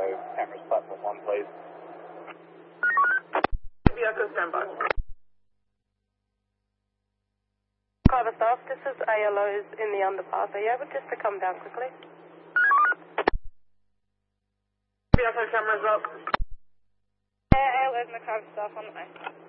cameras platform 1, please. Vehicle standby. Carver staff, this is ALO's in the underpass. Are you able just to come down quickly? Vehicle cameras up. ALO's in the Carver staff on the way.